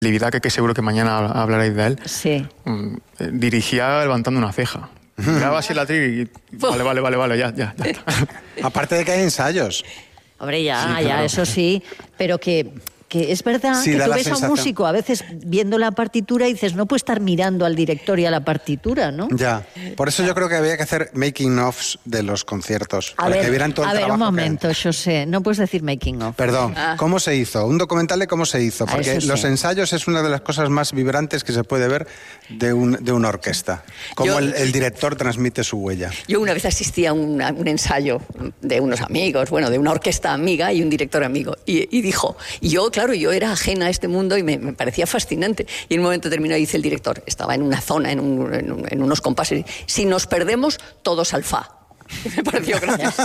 que seguro que mañana hablaréis de él, Sí. dirigía levantando una ceja. Miraba así la tri y vale, ya está. Aparte de que hay ensayos. Hombre, ya, Sí, claro. eso sí, pero que es verdad Sí, que da tú la ves a un sensación. músico a veces viendo la partitura y dices, no puede estar mirando al director y a la partitura, ¿no? Ya. Por eso yo creo que había que hacer making-ofs de los conciertos. A para ver, que vieran todo el un trabajo que momento, hay. José, no puedes decir making of. Perdón, ¿cómo se hizo? Un documental de cómo se hizo. Porque eso sí. los ensayos es una de las cosas más vibrantes que se puede ver de una orquesta. Cómo el director transmite su huella. Yo una vez asistí a un ensayo de unos amigos, bueno, de una orquesta amiga y un director amigo. Y dijo, yo era ajena a este mundo y me parecía fascinante. Y en un momento determinado dice el director, estaba en una zona, en unos compases, si nos perdemos, todos al fa. Me pareció gracioso.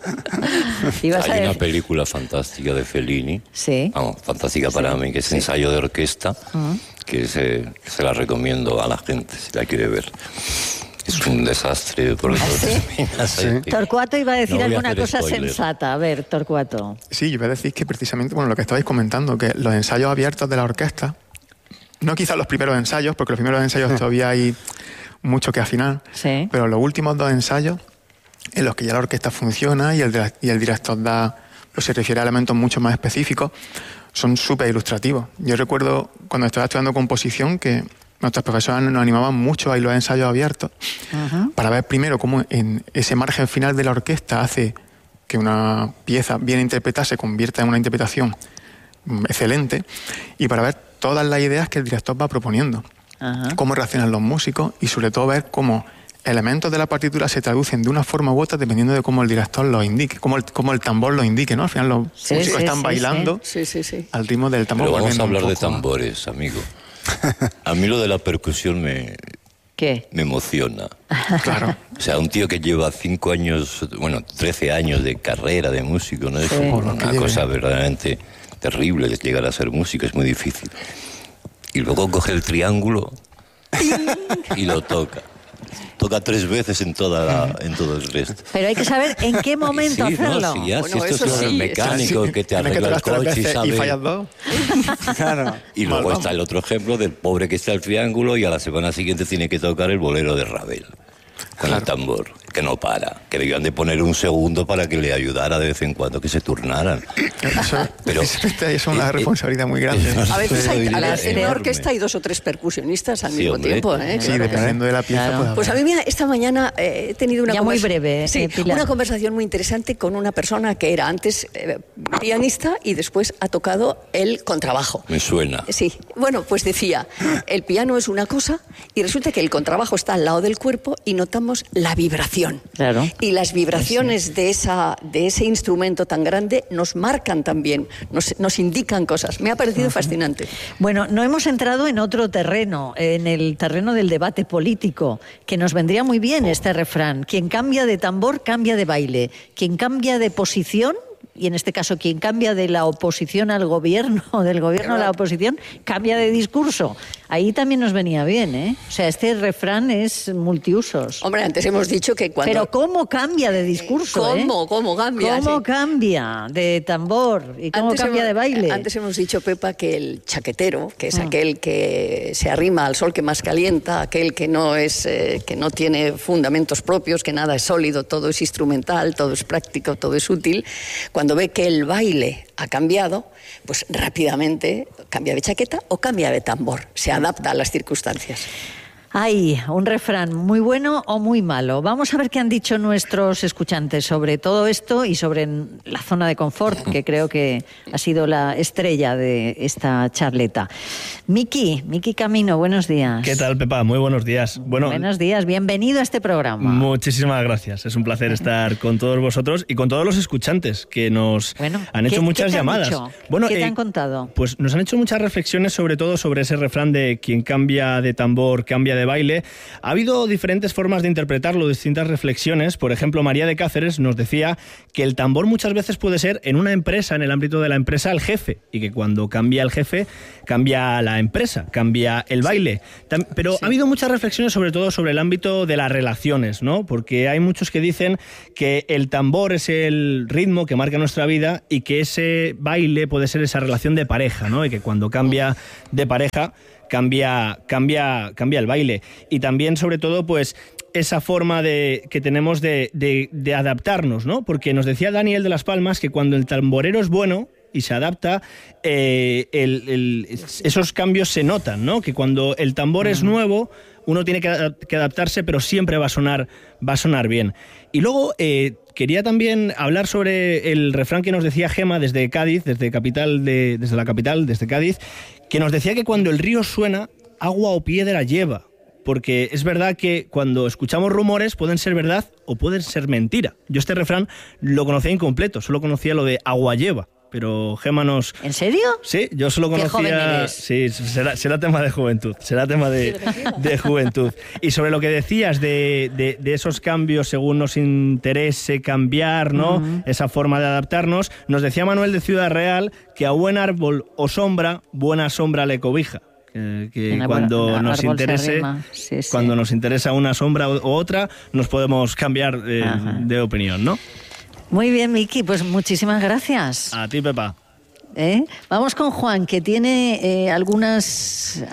Hay una película fantástica de Fellini, Sí. vamos, fantástica para mí, que es Ensayo de Orquesta, que se la recomiendo a la gente si la quiere ver. Es un desastre por eso. Torcuato iba a decir No voy a alguna hacer cosa spoiler. sensata. A ver, Torcuato. Sí, yo iba a decir que precisamente, lo que estabais comentando, que los ensayos abiertos de la orquesta, no quizás los primeros ensayos, porque los primeros ensayos todavía hay mucho que afinar, Sí. pero los últimos 2 ensayos, en los que ya la orquesta funciona y el director se refiere a elementos mucho más específicos, son súper ilustrativos. Yo recuerdo cuando estaba estudiando composición que nuestros profesores nos animaban mucho a ir a los ensayos abiertos para ver primero cómo en ese margen final de la orquesta hace que una pieza bien interpretada se convierta en una interpretación excelente, y para ver todas las ideas que el director va proponiendo, cómo reaccionan los músicos y sobre todo ver cómo elementos de la partitura se traducen de una forma u otra dependiendo de cómo el director los indique, cómo el tambor lo indique, ¿no? Al final los músicos están bailando Sí. al ritmo del tambor. Pero vamos a volviendo hablar un de poco tambores, amigo. A mí lo de la percusión me emociona. Claro. O sea, un tío que lleva 5 años, 13 años de carrera de músico, ¿no? Es una cosa verdaderamente terrible de llegar a ser músico, es muy difícil. Y luego coge el triángulo y lo toca. Toca 3 veces en todo el resto. Pero hay que saber en qué momento Sí, hacerlo. no, si ya, Bueno, si esto eso es sí, el mecánico que te Tienes que arregla el tocar 3 coche y veces sabe... y fallas 2. Claro. Y luego está el otro ejemplo del pobre que está al triángulo y a la semana siguiente tiene que tocar el bolero de Ravel con el tambor, que no para, que debían de poner un segundo para que le ayudara de vez en cuando, que se turnaran. Pero Es una responsabilidad muy grande. A veces Pero en la enorme. orquesta hay 2 o 3 percusionistas al Sí, mismo hombre. tiempo. ¿eh? Sí, Claro. dependiendo de la pieza. Claro. Pues a mí, mira, esta mañana he tenido una Ya muy breve, sí, Pilar. una conversación muy interesante con una persona que era antes pianista y después ha tocado el contrabajo. me suena. Sí, bueno, pues decía, el piano es una cosa y resulta que el contrabajo está al lado del cuerpo y notamos la vibración. Claro. Y las vibraciones de ese instrumento tan grande nos marcan también, nos indican cosas. Me ha parecido fascinante. Bueno, no hemos entrado en otro terreno, en el terreno del debate político, que nos vendría muy bien este refrán. Quien cambia de tambor, cambia de baile. Quien cambia de posición, y en este caso quien cambia de la oposición al gobierno, o del gobierno a la oposición, cambia de discurso. Ahí también nos venía bien, ¿eh? O sea, este refrán es multiusos. Hombre, antes hemos dicho que cuando... Pero ¿cómo cambia de discurso? ¿Cómo cambia? ¿Cómo Sí. cambia de tambor? ¿Y cómo Antes cambia de baile? Antes hemos dicho, Pepa, que el chaquetero, que es aquel que se arrima al sol que más calienta, aquel que no tiene fundamentos propios, que nada es sólido, todo es instrumental, todo es práctico, todo es útil, cuando ve que el baile ha cambiado, pues rápidamente cambia de chaqueta o cambia de tambor, se adapta a las circunstancias. Hay un refrán muy bueno o muy malo. Vamos a ver qué han dicho nuestros escuchantes sobre todo esto y sobre la zona de confort, que creo que ha sido la estrella de esta charleta. Miki Camino, buenos días. ¿Qué tal, Pepa? Muy buenos días. Bueno, buenos días, bienvenido a este programa. Muchísimas gracias. Es un placer estar con todos vosotros y con todos los escuchantes que nos han hecho muchas llamadas. Bueno, ¿qué te han contado? Pues nos han hecho muchas reflexiones, sobre todo sobre ese refrán de quien cambia de tambor, cambia de de baile. Ha habido diferentes formas de interpretarlo, distintas reflexiones. Por ejemplo, María de Cáceres nos decía que el tambor muchas veces puede ser en una empresa, en el ámbito de la empresa, el jefe, y que cuando cambia el jefe, cambia la empresa, cambia el baile. Pero ha habido muchas reflexiones, sobre todo sobre el ámbito de las relaciones, ¿no? Porque hay muchos que dicen que el tambor es el ritmo que marca nuestra vida y que ese baile puede ser esa relación de pareja, ¿no? Y que cuando cambia de pareja, cambia el baile. Y también, sobre todo, pues esa forma que tenemos de adaptarnos, ¿no? Porque nos decía Daniel de Las Palmas que cuando el tamborero es bueno y se adapta, esos cambios se notan, ¿no? Que cuando el tambor es nuevo, uno tiene que adaptarse, pero siempre va a sonar bien. Y luego quería también hablar sobre el refrán que nos decía Gema desde Cádiz, desde la capital, desde Cádiz, que nos decía que cuando el río suena, agua o piedra lleva. Porque es verdad que cuando escuchamos rumores pueden ser verdad o pueden ser mentira. Yo este refrán lo conocía incompleto, solo conocía lo de agua lleva. Pero Gema nos... ¿En serio? Sí, yo solo conocía... ¿Qué joven eres? Sí, será tema de juventud, será tema de juventud. Y sobre lo que decías de esos cambios según nos interese cambiar, ¿no? Esa forma de adaptarnos, nos decía Manuel de Ciudad Real que a buen árbol o sombra, buena sombra le cobija. Que cuando nos interese, cuando nos interesa una sombra u otra, nos podemos cambiar de opinión, ¿no? Muy bien, Miki, pues muchísimas gracias. A ti, Pepa. Vamos con Juan, que tiene algunas,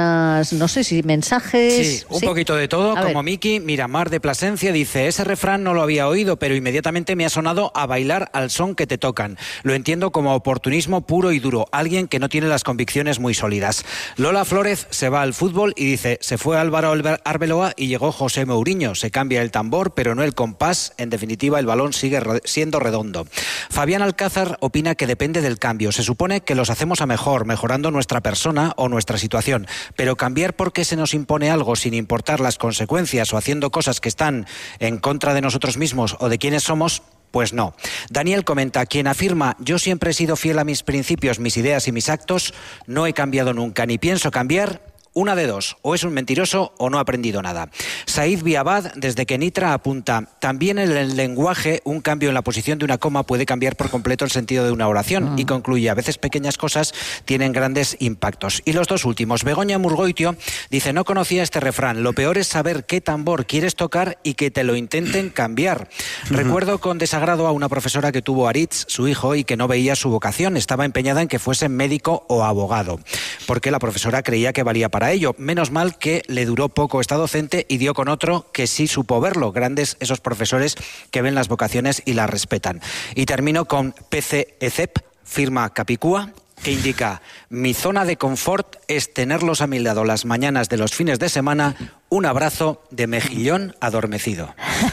no sé si mensajes... Sí, un poquito de todo, como Miki. Miramar de Plasencia dice, ese refrán no lo había oído, pero inmediatamente me ha sonado a bailar al son que te tocan. Lo entiendo como oportunismo puro y duro, alguien que no tiene las convicciones muy sólidas. Lola Flórez se va al fútbol y dice, se fue Álvaro Arbeloa y llegó José Mourinho. Se cambia el tambor, pero no el compás. En definitiva, el balón sigue siendo redondo. Fabián Alcázar opina que depende del cambio. Se supone que los hacemos a mejor, mejorando nuestra persona o nuestra situación, pero cambiar porque se nos impone algo sin importar las consecuencias o haciendo cosas que están en contra de nosotros mismos o de quienes somos, pues no. Daniel comenta, quien afirma yo siempre he sido fiel a mis principios, mis ideas y mis actos, no he cambiado nunca, ni pienso cambiar. Una de dos, o es un mentiroso o no ha aprendido nada. Said Biabad, desde Kenitra, apunta, también en el lenguaje, un cambio en la posición de una coma puede cambiar por completo el sentido de una oración, y concluye, a veces pequeñas cosas tienen grandes impactos. Y los dos últimos, Begoña Murgoitio dice, no conocía este refrán, lo peor es saber qué tambor quieres tocar y que te lo intenten cambiar. Recuerdo con desagrado a una profesora que tuvo Aritz, su hijo, y que no veía su vocación, estaba empeñada en que fuese médico o abogado, porque la profesora creía que valía para ello. Menos mal que le duró poco esta docente y dio con otro que sí supo verlo. Grandes esos profesores que ven las vocaciones y las respetan. Y termino con PC ECEP, firma Capicúa, que indica, mi zona de confort es tenerlos a mi lado las mañanas de los fines de semana, un abrazo de mejillón adormecido.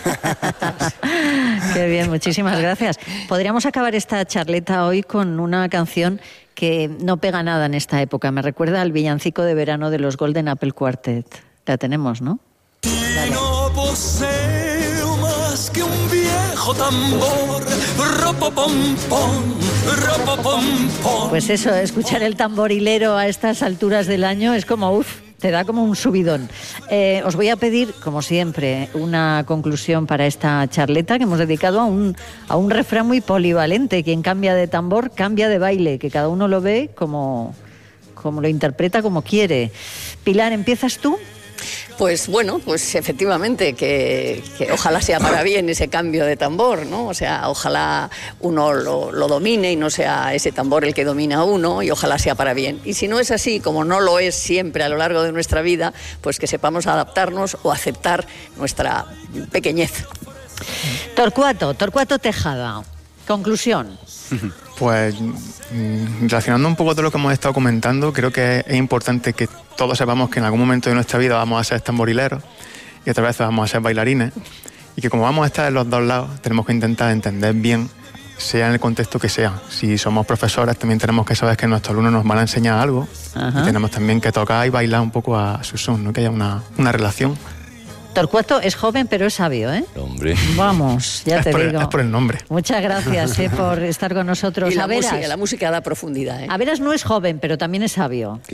Qué bien, muchísimas gracias. Podríamos acabar esta charleta hoy con una canción que no pega nada en esta época. Me recuerda al villancico de verano de los Golden Apple Quartet. La tenemos, ¿no? Y no poseo más que un viejo tambor, ropopom-pom, ropopom-pom. Pues eso, escuchar el tamborilero a estas alturas del año es como, te da como un subidón. Os voy a pedir, como siempre, una conclusión para esta charleta que hemos dedicado a un refrán muy polivalente. Quien cambia de tambor, cambia de baile, que cada uno lo ve como lo interpreta, como quiere. Pilar, ¿empiezas tú? Pues bueno, pues efectivamente que ojalá sea para bien ese cambio de tambor, ¿no? O sea, ojalá uno lo domine y no sea ese tambor el que domina a uno, y ojalá sea para bien. Y si no es así, como no lo es siempre a lo largo de nuestra vida, pues que sepamos adaptarnos o aceptar nuestra pequeñez. Torcuato Tejada, conclusión. Pues relacionando un poco todo lo que hemos estado comentando, creo que es importante que todos sepamos que en algún momento de nuestra vida vamos a ser tamborileros y otra vez vamos a ser bailarines, y que como vamos a estar en los dos lados, tenemos que intentar entender bien, sea en el contexto que sea. Si somos profesores, también tenemos que saber que nuestros alumnos nos van a enseñar algo. Ajá. Y tenemos también que tocar y bailar un poco a su son, ¿no? Que haya una relación. Torcuato es joven, pero es sabio, ¿eh? Hombre. Vamos, ya te digo. Es por el nombre. Muchas gracias por estar con nosotros. Y la música da profundidad, ¿eh? Averas no es joven, pero también es sabio. ¿Qué?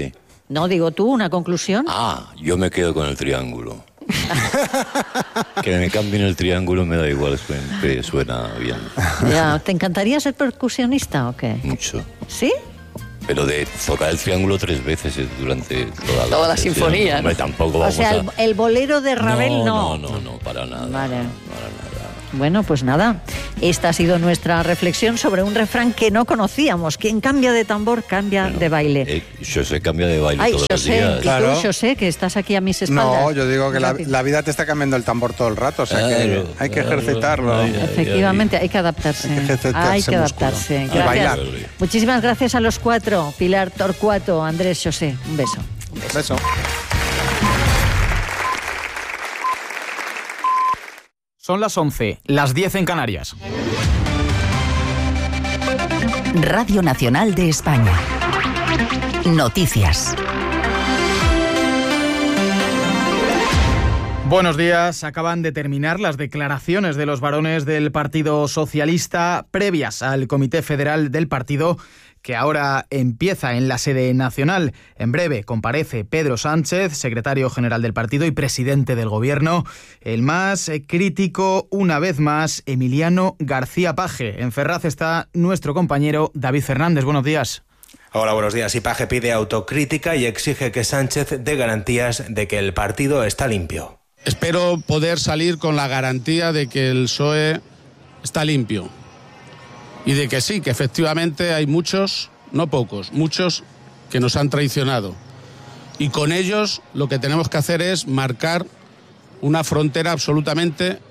No, digo tú, una conclusión. Yo me quedo con el triángulo. Que me cambien el triángulo me da igual, siempre suena bien. Ya, ¿te encantaría ser percusionista o qué? Mucho. ¿Sí? Pero de tocar el triángulo 3 veces durante toda la sinfonía. Hombre, tampoco vamos o sea, el bolero de Ravel no. No, para nada. Vale. Para nada. Bueno, pues nada, esta ha sido nuestra reflexión sobre un refrán que no conocíamos. Quien cambia de tambor, cambia de baile. José cambia de baile todos los días. ¿Y tú, José, que estás aquí a mis espaldas? No, yo digo que la vida te está cambiando el tambor todo el rato, o sea que hay que ejercitarlo. Efectivamente, hay que adaptarse. Hay que adaptarse. Gracias. Bailar. Muchísimas gracias a los 4. Pilar Torcuato, Andrés, José. Un beso. Un beso. Son las 11, las 10 en Canarias. Radio Nacional de España. Noticias. Buenos días. Acaban de terminar las declaraciones de los varones del Partido Socialista previas al Comité Federal del Partido, que ahora empieza en la sede nacional. En breve comparece Pedro Sánchez, secretario general del partido y presidente del gobierno. El más crítico, una vez más, Emiliano García Paje. En Ferraz está nuestro compañero David Fernández. Buenos días. Hola, buenos días. Y Paje pide autocrítica y exige que Sánchez dé garantías de que el partido está limpio. Espero poder salir con la garantía de que el PSOE está limpio. Y de que sí, que efectivamente hay muchos, no pocos, muchos que nos han traicionado. Y con ellos lo que tenemos que hacer es marcar una frontera absolutamente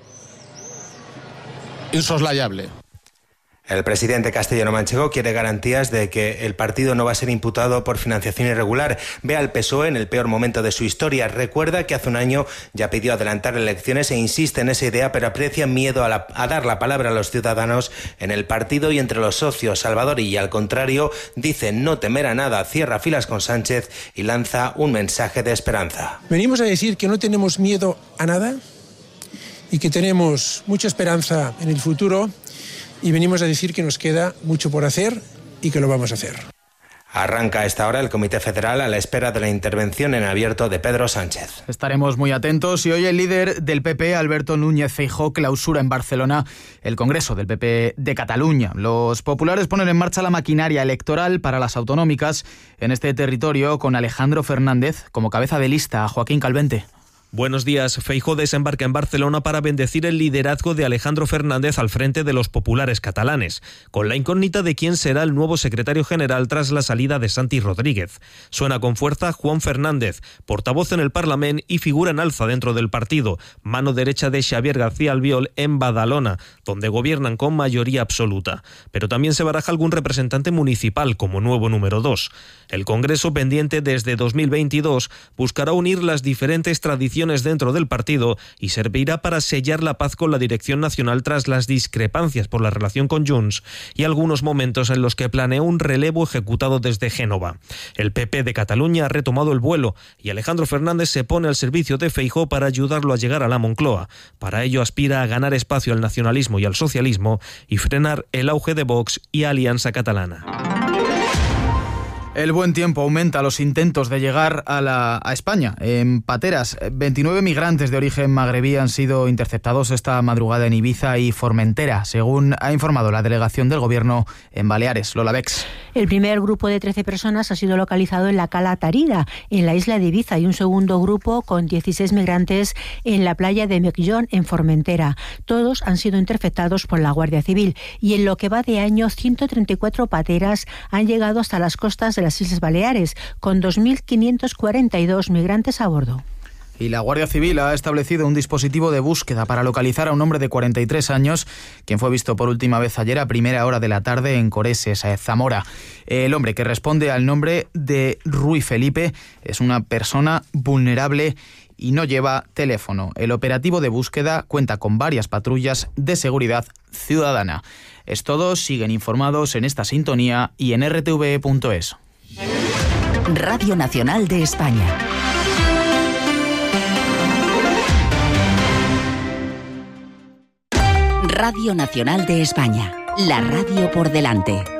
insoslayable. El presidente castellano-manchego quiere garantías de que el partido no va a ser imputado por financiación irregular. Ve al PSOE en el peor momento de su historia. Recuerda que hace un año ya pidió adelantar elecciones e insiste en esa idea, pero aprecia miedo a dar la palabra a los ciudadanos en el partido y entre los socios. Salvador Illa, al contrario, dice no temer a nada, cierra filas con Sánchez y lanza un mensaje de esperanza. Venimos a decir que no tenemos miedo a nada y que tenemos mucha esperanza en el futuro. Y venimos a decir que nos queda mucho por hacer y que lo vamos a hacer. Arranca a esta hora el Comité Federal a la espera de la intervención en abierto de Pedro Sánchez. Estaremos muy atentos y hoy el líder del PP, Alberto Núñez Feijóo, clausura en Barcelona el Congreso del PP de Cataluña. Los populares ponen en marcha la maquinaria electoral para las autonómicas en este territorio con Alejandro Fernández como cabeza de lista. Joaquín Calvente. Buenos días. Feijóo desembarca en Barcelona para bendecir el liderazgo de Alejandro Fernández al frente de los populares catalanes, con la incógnita de quién será el nuevo secretario general tras la salida de Santi Rodríguez. Suena con fuerza Juan Fernández, portavoz en el Parlament y figura en alza dentro del partido, mano derecha de Xavier García Albiol en Badalona, donde gobiernan con mayoría absoluta. Pero también se baraja algún representante municipal como nuevo número 2. El Congreso, pendiente desde 2022, buscará unir las diferentes tradiciones dentro del partido y servirá para sellar la paz con la dirección nacional tras las discrepancias por la relación con Junts y algunos momentos en los que planea un relevo ejecutado desde Génova. El PP de Cataluña ha retomado el vuelo y Alejandro Fernández se pone al servicio de Feijóo para ayudarlo a llegar a la Moncloa. Para ello aspira a ganar espacio al nacionalismo y al socialismo y frenar el auge de Vox y Alianza Catalana. El buen tiempo aumenta los intentos de llegar a España. En pateras, 29 migrantes de origen magrebí han sido interceptados esta madrugada en Ibiza y Formentera, según ha informado la delegación del Gobierno en Baleares. Lola Bex. El primer grupo de 13 personas ha sido localizado en la Cala Tarida, en la isla de Ibiza, y un segundo grupo con 16 migrantes en la playa de Migjón, en Formentera. Todos han sido interceptados por la Guardia Civil y en lo que va de año, 134 pateras han llegado hasta las costas de las Islas Baleares, con 2.542 migrantes a bordo. Y la Guardia Civil ha establecido un dispositivo de búsqueda para localizar a un hombre de 43 años, quien fue visto por última vez ayer a primera hora de la tarde en Coreses, Zamora. El hombre, que responde al nombre de Rui Felipe, es una persona vulnerable y no lleva teléfono. El operativo de búsqueda cuenta con varias patrullas de seguridad ciudadana. Es todo, siguen informados en esta sintonía y en rtve.es. Radio Nacional de España. Radio Nacional de España. La radio por delante.